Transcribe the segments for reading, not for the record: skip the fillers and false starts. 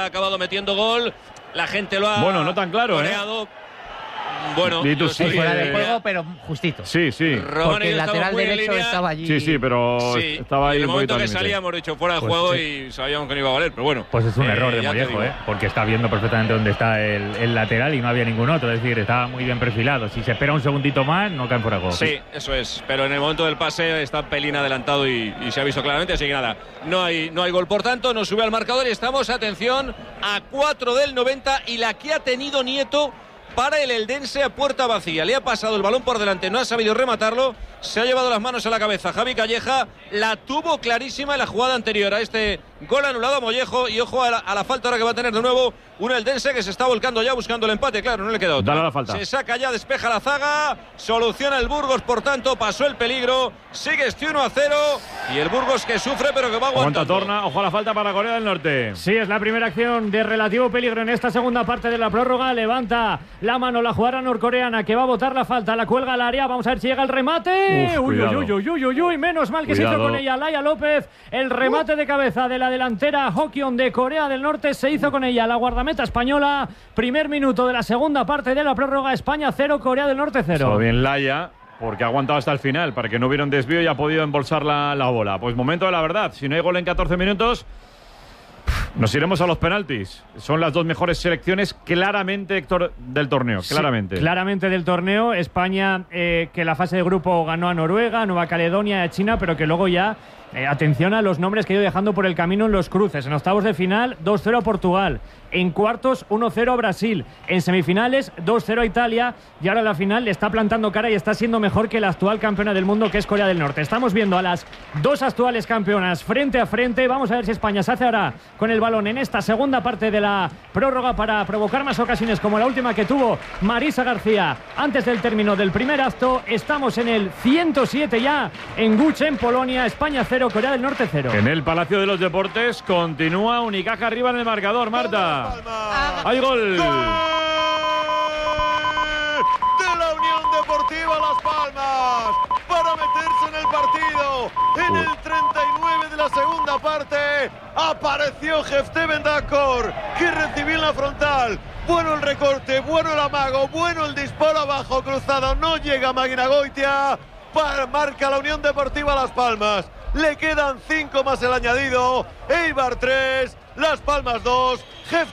ha acabado metiendo gol. La gente lo ha no tan claro, coreado. Bueno, fuera de juego, pero justito. Sí. Porque el lateral derecho estaba allí. Sí, pero estaba ahí en el un momento poquito que salía hemos dicho fuera de juego y sabíamos que no iba a valer, pero bueno. Pues es un error de Mollejo, porque está viendo perfectamente dónde está el lateral y no había ningún otro. Es decir, estaba muy bien perfilado. Si se espera un segundito más, no caen fuera de juego. Sí, eso es. Pero en el momento del pase está pelín adelantado y se ha visto claramente. Así que nada, no hay gol. Por tanto, nos sube al marcador y estamos, atención, a 4 del 90 y la que ha tenido Nieto para el Eldense a puerta vacía. Le ha pasado el balón por delante, no ha sabido rematarlo, se ha llevado las manos a la cabeza. Javi Calleja la tuvo clarísima en la jugada anterior a este gol anulado a Mollejo. Y ojo a la falta ahora que va a tener de nuevo un Eldense que se está volcando ya buscando el empate. Claro, no le queda otra. Dale a la falta. Se saca ya, despeja la zaga, soluciona el Burgos, por tanto pasó el peligro, sigue este 1-0 y el Burgos que sufre pero que va aguantando. Aguanta Torna, ojo a la falta para Corea del Norte. Sí, es la primera acción de relativo peligro en esta segunda parte de la prórroga. Levanta la mano la jugadora norcoreana que va a botar la falta, la cuelga al área, vamos a ver si llega el remate. Uy, menos mal que se hizo con ella Laia López. El remate de cabeza de la delantera Hokion de Corea del Norte se hizo con ella la guardameta española. Primer minuto de la segunda parte de la prórroga. España 0, Corea del Norte 0. Todo bien Laia, porque ha aguantado hasta el final para que no hubiera un desvío y ha podido embolsar la bola. Pues momento de la verdad, si no hay gol en 14 minutos nos iremos a los penaltis. Son las dos mejores selecciones claramente, Héctor, del torneo. Claramente. Sí, claramente del torneo. España que la fase de grupo ganó a Noruega, Nueva Caledonia, a China, pero que luego ya atención a los nombres que ha ido dejando por el camino en los cruces. En octavos de final 2-0 a Portugal, en cuartos 1-0 a Brasil, en semifinales 2-0 a Italia y ahora en la final le está plantando cara y está siendo mejor que la actual campeona del mundo, que es Corea del Norte. Estamos viendo a las dos actuales campeonas frente a frente. Vamos a ver si España se hace ahora con el balón en esta segunda parte de la prórroga para provocar más ocasiones como la última que tuvo Marisa García antes del término del primer acto. Estamos en el 107 ya en Guch, en Polonia. España 0, Corea del Norte 0. En el Palacio de los Deportes continúa Unicaja arriba en el marcador, Marta. ¡Hay gol! ¡Gol! De la Unión Deportiva Las Palmas para meterse en el partido. En el 39 de la segunda parte apareció Jefté Bendakor, que recibió en la frontal. Bueno el recorte, bueno el amago, bueno el disparo abajo cruzado. No llega Máquina Goitia. Marca la Unión Deportiva Las Palmas. Le quedan 5 más el añadido. Eibar 3, Las Palmas 2,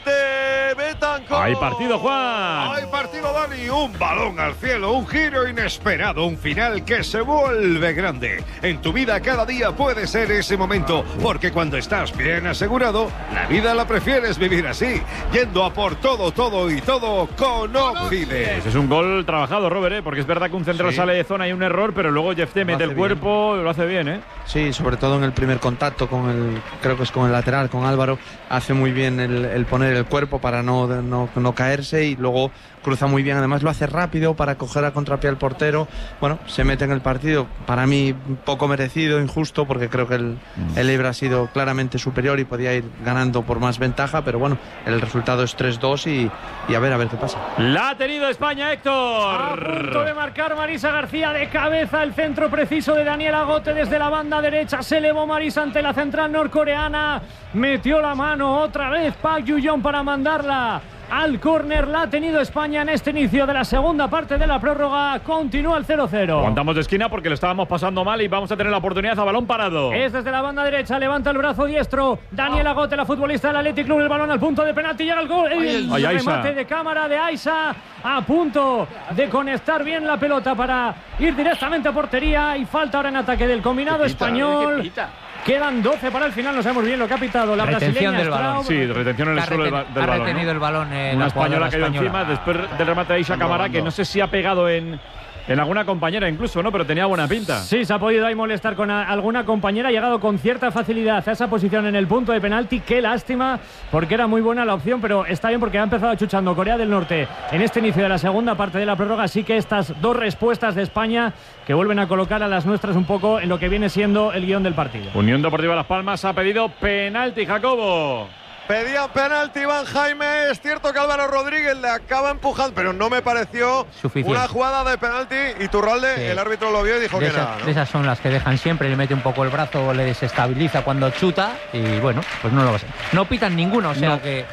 Jefté Betancor. Hay partido, Juan. Hay partido, Dani. Un balón al cielo, un giro inesperado, un final que se vuelve grande. En tu vida cada día puede ser ese momento, porque cuando estás bien asegurado, la vida la prefieres vivir así, yendo a por todo y todo con Occident. Ese es un gol trabajado, Robert, porque es verdad que un central sale de zona y un error, pero luego Jefté mete el cuerpo, lo hace bien, Sí, sobre todo en el primer contacto creo que es con el lateral, con Álvaro, hace muy bien el poner el cuerpo para no caerse, y luego cruza muy bien, además lo hace rápido para coger a contrapié al portero. Bueno, se mete en el partido, para mí poco merecido, injusto, porque creo que el Eibar ha sido claramente superior y podía ir ganando por más ventaja, pero bueno, el resultado es 3-2 y a ver qué pasa. La ha tenido España, Héctor. A punto de marcar Marisa García de cabeza, el centro preciso de Daniel Agote desde la banda derecha. Se elevó Marisa ante la central norcoreana, metió la mano otra vez Park Yu-yeon para mandarla al córner. La ha tenido España en este inicio de la segunda parte de la prórroga. Continúa el 0-0. Aguantamos de esquina porque lo estábamos pasando mal y vamos a tener la oportunidad a balón parado. Es desde la banda derecha, levanta el brazo diestro Daniel Agote, la futbolista del Athletic Club. El balón al punto de penalti, llega el gol. El remate de cámara de Aisa, a punto de conectar bien la pelota para ir directamente a portería, y falta ahora en ataque del combinado español. Quedan 12 para el final, no sabemos bien lo que ha pitado la retención brasileña del balón. Sí, retención en el suelo del balón. Ha retenido el balón. Una española que ha ido encima después del remate de Aisha Camara, que no sé si ha pegado en alguna compañera incluso, ¿no? Pero tenía buena pinta. Sí, se ha podido ahí molestar con alguna compañera. Ha llegado con cierta facilidad a esa posición en el punto de penalti. Qué lástima, porque era muy buena la opción, pero está bien porque ha empezado chuchando Corea del Norte en este inicio de la segunda parte de la prórroga. Así que estas dos respuestas de España que vuelven a colocar a las nuestras un poco en lo que viene siendo el guión del partido. Unión Deportiva Las Palmas ha pedido penalti, Jacobo. Pedían penalti Iván Jaime. Es cierto que Álvaro Rodríguez le acaba empujando, pero no me pareció suficiente. Una jugada de penalti. Iturralde, el árbitro lo vio y dijo que nada, ¿no? De esas son las que dejan siempre, le mete un poco el brazo, le desestabiliza cuando chuta y bueno, pues no lo va a ser. No pitan ninguno, o sea que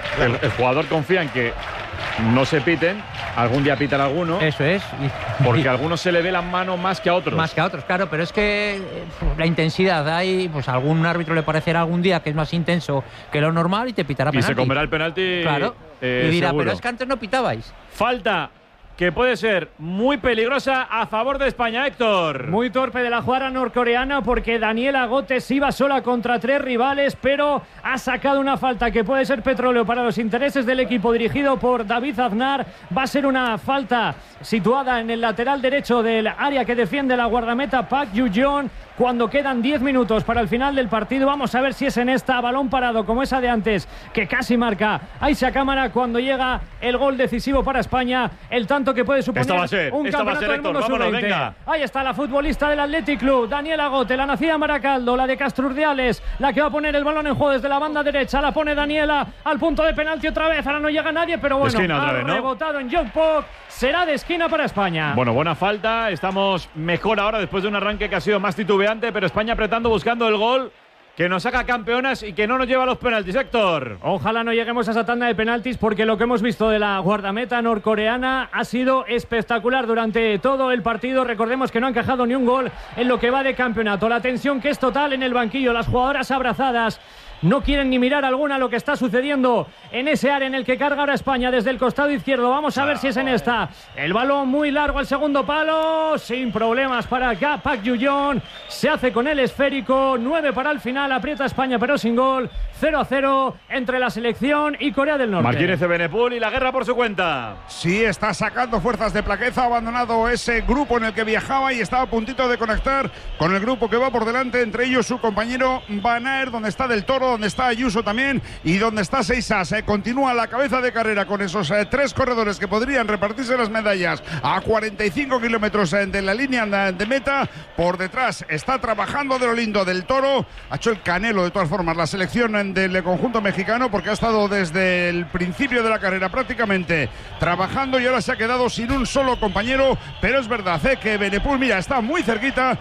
el jugador confía en que no se piten, algún día pitan alguno. Eso es. Porque a algunos se le ve la mano más que a otros. Más que a otros, claro, pero es que la intensidad hay, pues a algún árbitro le parecerá algún día que es más intenso que lo normal y te pitará penalti. Y se comerá el penalti. Claro. Y dirá, seguro. pero es que antes no pitabais. Falta que puede ser muy peligrosa a favor de España, Héctor. Muy torpe de la jugada norcoreana porque Daniela Gotes iba sola contra 3 rivales, pero ha sacado una falta que puede ser petróleo para los intereses del equipo dirigido por David Aznar. Va a ser una falta situada en el lateral derecho del área que defiende la guardameta Park Yu-jeon. Cuando quedan 10 minutos para el final del partido, vamos a ver si es en esta, balón parado como esa de antes, que casi marca Aixa Cámara cuando llega el gol decisivo para España, el tanto que puede suponer un campeonato del mundo sub-20. Ahí está la futbolista del Athletic Club, Daniela Gote, la nacida en Baracaldo, la de Castrurdiales, la que va a poner el balón en juego desde la banda derecha, la pone Daniela al punto de penalti otra vez, ahora no llega nadie, pero bueno, ha rebotado en John Pop, será de esquina para España. Bueno, buena falta, estamos mejor ahora después de un arranque que ha sido más titubeante, pero España apretando, buscando el gol que nos saca campeonas y que no nos lleva a los penaltis, Héctor. Ojalá no lleguemos a esa tanda de penaltis porque lo que hemos visto de la guardameta norcoreana ha sido espectacular durante todo el partido. Recordemos que no ha encajado ni un gol en lo que va de campeonato. La tensión que es total en el banquillo, las jugadoras abrazadas. No quieren ni mirar alguna lo que está sucediendo en ese área en el que carga ahora España desde el costado izquierdo. Vamos a ver si es en esta. El balón muy largo al segundo palo, sin problemas para Park Yu-jeon. Se hace con el esférico. 9 para el final. Aprieta España pero sin gol. 0-0 entre la selección y Corea del Norte. Martínez de Benepul y la guerra por su cuenta. Sí, está sacando fuerzas de plaqueza. Ha abandonado ese grupo en el que viajaba y estaba a puntito de conectar con el grupo que va por delante. Entre ellos su compañero Van Aert, donde está Del Toro, donde está Ayuso también y donde está Seisas. Continúa la cabeza de carrera con esos 3 corredores que podrían repartirse las medallas a 45 kilómetros de la línea de meta. Por detrás está trabajando de lo lindo Del Toro. Ha hecho el canelo de todas formas la selección del conjunto mexicano porque ha estado desde el principio de la carrera prácticamente trabajando y ahora se ha quedado sin un solo compañero. Pero es verdad que Benepul, mira, está muy cerquita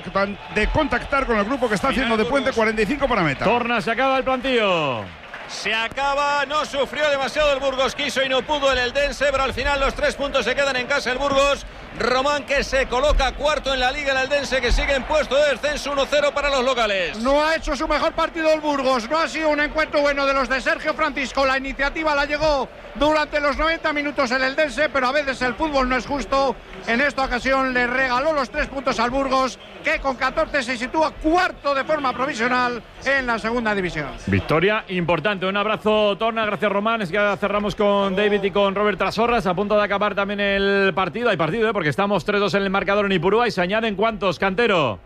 de contactar con el grupo que está haciendo de puente. 45 para meta. Torna, se acaba el plantillo. Se acaba, no sufrió demasiado el Burgos, quiso y no pudo el Eldense, pero al final los 3 puntos se quedan en casa el Burgos. Román que se coloca cuarto en la Liga, el Eldense que sigue en puesto de descenso, 1-0 para los locales. No ha hecho su mejor partido el Burgos, no ha sido un encuentro bueno de los de Sergio Francisco. La iniciativa la llegó durante los 90 minutos el Eldense, pero a veces el fútbol no es justo. En esta ocasión le regaló los 3 puntos al Burgos, que con 14 se sitúa cuarto de forma provisional en la segunda división. Victoria importante. Un abrazo, Torna, gracias Román. Es que ya cerramos con David y con Robert Trasorras. A punto de acabar también el partido. Hay partido, porque estamos 3-2 en el marcador en Ipurúa. Y se añaden ¿cuántos, Cantero?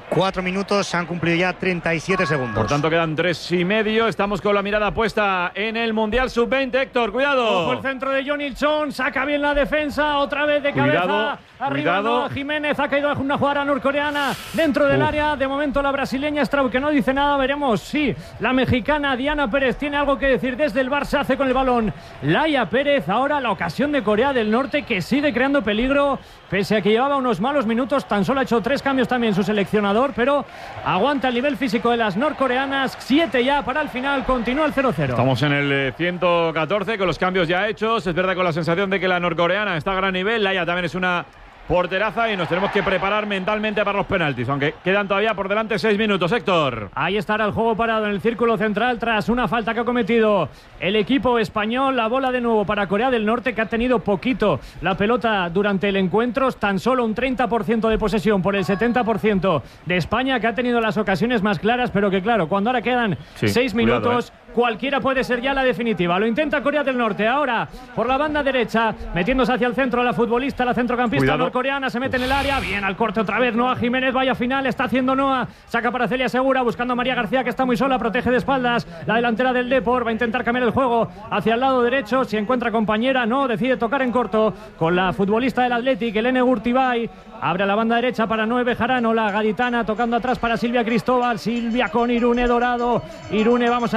4 minutos, se han cumplido ya 37 segundos. Por tanto quedan 3,5. Estamos con la mirada puesta en el Mundial Sub-20. Héctor, cuidado. Ojo el centro de Johnny Chon, saca bien la defensa, otra vez de cabeza. Arriba Jiménez, ha caído una jugadora norcoreana dentro del área. De momento la brasileña Straub, que no dice nada. Veremos si la mexicana Diana Pérez tiene algo que decir desde el bar. Se hace con el balón Laia Pérez. Ahora la ocasión de Corea del Norte, que sigue creando peligro, pese a que llevaba unos malos minutos. Tan solo ha hecho 3 cambios también su seleccionador, pero aguanta el nivel físico de las norcoreanas. 7 ya para el final, continúa el 0-0. Estamos en el 114 con los cambios ya hechos. Es verdad, con la sensación de que la norcoreana está a gran nivel. Laia también es una porteraza y nos tenemos que preparar mentalmente para los penaltis, aunque quedan todavía por delante 6 minutos, Héctor. Ahí estará el juego parado en el círculo central tras una falta que ha cometido el equipo español. La bola de nuevo para Corea del Norte, que ha tenido poquito la pelota durante el encuentro, tan solo un 30% de posesión por el 70% de España, que ha tenido las ocasiones más claras, pero que claro, cuando ahora quedan 6 minutos, cualquiera puede ser ya la definitiva. Lo intenta Corea del Norte ahora por la banda derecha, metiéndose hacia el centro la futbolista, la centrocampista norcoreana, se mete en el área, bien al corte otra vez Noa Jiménez, vaya final, está haciendo Noa, saca para Celia Segura, buscando a María García, que está muy sola, protege de espaldas la delantera del Depor, va a intentar cambiar el juego hacia el lado derecho, si encuentra compañera, no, decide tocar en corto con la futbolista del Athletic, Elene Gurtibay, abre a la banda derecha para Noé Bejarano, la gaditana, tocando atrás para Silvia Cristóbal, Silvia con Irune Dorado, Irune, vamos a ver si alguna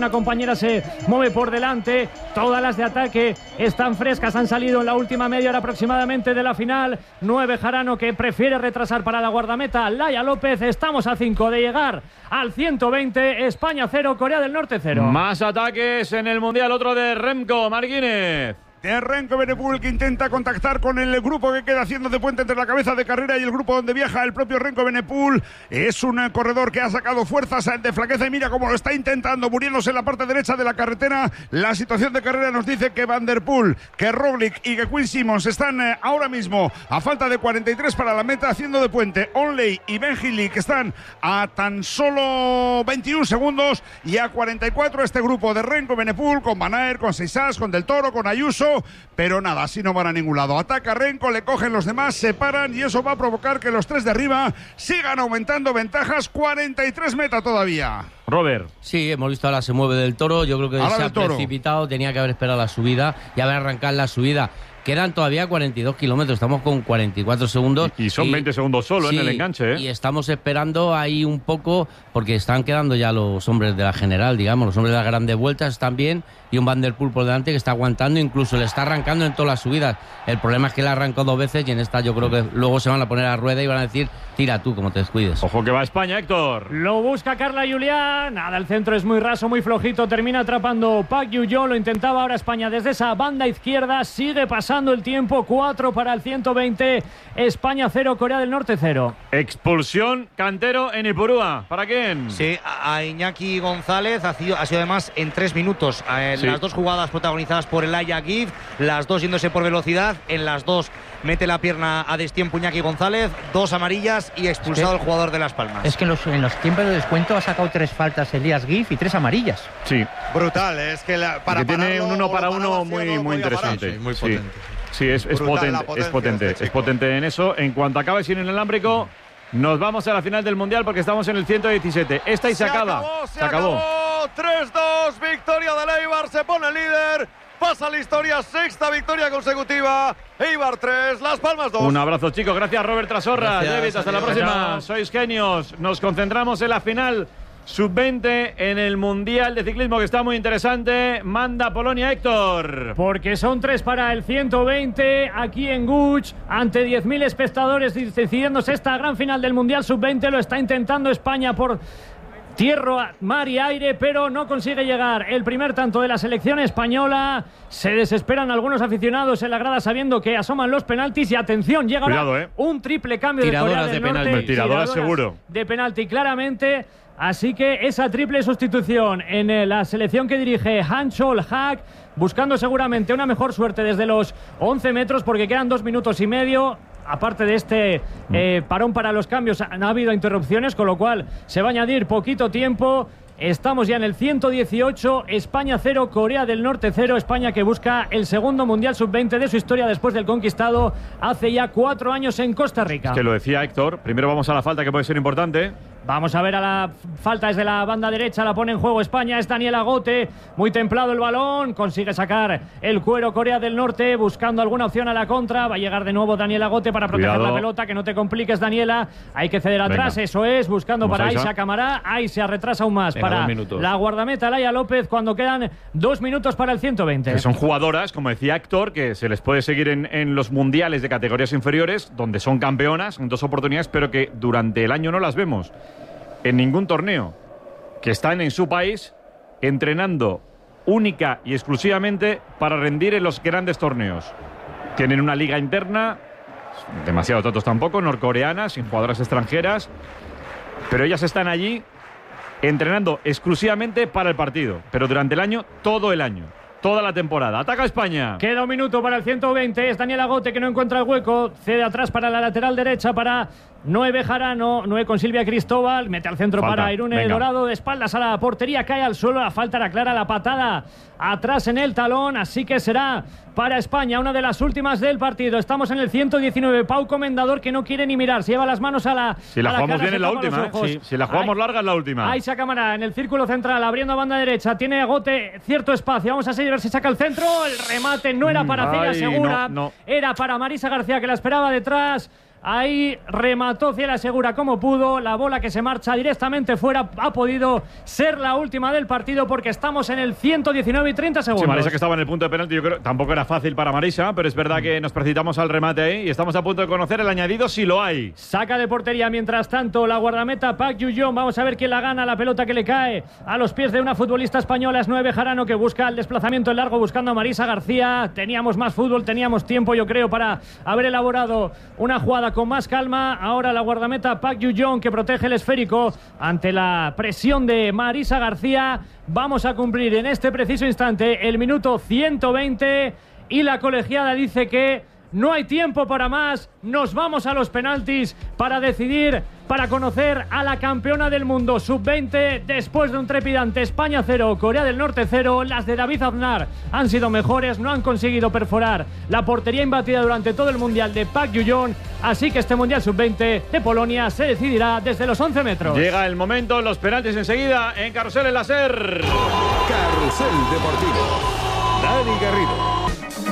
alguna compañera se mueve por delante. Todas las de ataque están frescas, han salido en la última media hora aproximadamente de la final. 9 Jarano, que prefiere retrasar para la guardameta Laia López. Estamos a 5 de llegar al 120. España 0, Corea del Norte 0. Más ataques en el Mundial, otro de Remco Martínez. De Renko Evenepoel, que intenta contactar con el grupo que queda haciendo de puente entre la cabeza de carrera y el grupo donde viaja el propio Renko Evenepoel. Es un corredor que ha sacado fuerzas de flaqueza y mira cómo lo está intentando, muriéndose en la parte derecha de la carretera. La situación de carrera nos dice que Van der Poel, que Roglic y que Quinn Simmons están ahora mismo a falta de 43 para la meta, haciendo de puente. Onley y Ben Hill, que están a tan solo 21 segundos, y a 44 este grupo de Renko Evenepoel, con Van Aert, con Seisas, con Del Toro, con Ayuso. Pero nada, así no van a ningún lado. Ataca Renko, le cogen los demás, se paran y eso va a provocar que los 3 de arriba sigan aumentando ventajas. 43 meta todavía. Robert. Sí, hemos visto ahora se mueve Del Toro. Yo creo que ahora se ha precipitado, tenía que haber esperado la subida y haber arrancado la subida. Quedan todavía 42 kilómetros, estamos con 44 segundos. Y son 20 segundos solo, sí, en el enganche, ¿eh? Y estamos esperando ahí un poco, porque están quedando ya los hombres de la general, digamos, los hombres de las grandes vueltas están bien, y un Van der Poel por delante que está aguantando, incluso le está arrancando en todas las subidas. El problema es que le arrancó 2 veces y en esta yo creo que luego se van a poner a rueda y van a decir, tira tú, como te descuides. Ojo que va a España, Héctor. Lo busca Carla Julián. Nada, el centro es muy raso, muy flojito. Termina atrapando Park Yu-yo. Lo intentaba ahora España desde esa banda izquierda. Sigue pasando el tiempo. 4 para el 120. España 0, Corea del Norte 0. Expulsión, Cantero en Ipurúa. ¿Para quién? Sí, a Iñaki González. Ha sido además en 3 minutos. Sí. Las 2 jugadas protagonizadas por Elijah Gibbs. Las 2 yéndose por velocidad. En las 2 mete la pierna a destiempo Iñaki González. 2 amarillas y expulsado el jugador de Las Palmas. Es que en los tiempos de descuento ha sacado 3 faltas Elías Gibbs y 3 amarillas. Sí. Brutal, es que que tiene un 1 para 1 muy interesante. Sí, muy potente. Sí, es potente. Es potente en eso. En cuanto acabe sin el inalámbrico, nos vamos a la final del Mundial porque estamos en el 117. Esta y se acaba. Se acabó. 3-2, victoria del Eibar, se pone líder. Pasa la historia, 6ª victoria consecutiva. Eibar 3, Las Palmas 2. Un abrazo, chicos. Gracias, Robert Trasorra. Gracias, David, hasta la adiós. próxima. Sois genios. Nos concentramos en la final sub-20 en el Mundial de Ciclismo, que está muy interesante. Manda Polonia, Héctor. Porque son 3 para el 120 aquí en Guch, ante 10.000 espectadores decidiéndose esta gran final del Mundial sub-20. Lo está intentando España por tierra, mar y aire, pero no consigue llegar. El primer tanto de la selección española. Se desesperan algunos aficionados en la grada sabiendo que asoman los penaltis. Y atención, llega ahora un triple cambio de Corea del Norte. Tiradoras seguro. De penalti, claramente. Así que esa triple sustitución en la selección que dirige Han-Chol Hak, buscando seguramente una mejor suerte desde los 11 metros, porque quedan 2 minutos y medio. Aparte de este parón para los cambios, ha habido interrupciones, con lo cual se va a añadir poquito tiempo. Estamos ya en el 118, España 0, Corea del Norte 0. España que busca el segundo Mundial Sub-20 de su historia después del conquistado hace ya 4 años en Costa Rica. Es que lo decía Héctor, primero vamos a la falta, que puede ser importante. Vamos a ver a la falta desde la banda derecha, la pone en juego España, es Daniel Agote, muy templado el balón, consigue sacar el cuero Corea del Norte, buscando alguna opción a la contra, va a llegar de nuevo Daniel Agote para proteger la pelota, que no te compliques Daniela, hay que ceder atrás, eso es, buscando para Aisha Camará, Aisha retrasa aún más para la guardameta Laia López cuando quedan 2 minutos para el 120. Que son jugadoras, como decía Héctor, que se les puede seguir en los mundiales de categorías inferiores, donde son campeonas en 2 oportunidades, pero que durante el año no las vemos en ningún torneo, que están en su país entrenando única y exclusivamente para rendir en los grandes torneos. Tienen una liga interna, demasiado tontos tampoco, norcoreana, sin jugadoras extranjeras, pero ellas están allí entrenando exclusivamente para el partido, pero durante el año, todo el año, toda la temporada. Ataca España. Queda 1 minuto para el 120. Es Daniel Agote que no encuentra el hueco. Cede atrás para la lateral derecha para 9 Jarano. 9 con Silvia Cristóbal. Mete al centro para Irune Dorado. De espaldas a la portería. Cae al suelo. La falta era clara. La patada atrás en el talón. Así que será para España una de las últimas del partido. Estamos en el 119. Pau Comendador que no quiere ni mirar. Se lleva las manos a la Si la jugamos bien en la última. Si la jugamos larga es la última. Aisha Camará en el círculo central. Abriendo a banda derecha. Tiene Agote cierto espacio. Vamos a seguir a ver si saca el centro. El remate no era para Celia Segura. Era para Marisa García, que la esperaba detrás. Ahí remató Ciela Segura como pudo. La bola que se marcha directamente fuera ha podido ser la última del partido porque estamos en el 119 y 30 segundos. Sí, Marisa que estaba en el punto de penalti, yo creo tampoco era fácil para Marisa, pero es verdad que nos precipitamos al remate ahí y estamos a punto de conocer el añadido si lo hay. Saca de portería mientras tanto la guardameta Park Yu-jong. Vamos a ver quién la gana. La pelota que le cae a los pies de una futbolista española. Es 9 Bejarano que busca el desplazamiento en largo buscando a Marisa García. Teníamos más fútbol, teníamos tiempo yo creo para haber elaborado una jugada con más calma. Ahora la guardameta Park Yu-jong que protege el esférico ante la presión de Marisa García. Vamos a cumplir en este preciso instante el minuto 120 y la colegiada dice que no hay tiempo para más. Nos vamos a los penaltis para decidir, para conocer a la campeona del mundo sub-20 después de un trepidante España 0, Corea del Norte 0. Las de David Aznar han sido mejores, no han conseguido perforar la portería imbatida durante todo el mundial de Park Yu-jong, así que este mundial sub-20 de Polonia se decidirá desde los 11 metros. Llega el momento, los penaltis enseguida en Carrusel en la SER. Carrusel Deportivo. Dani Garrido.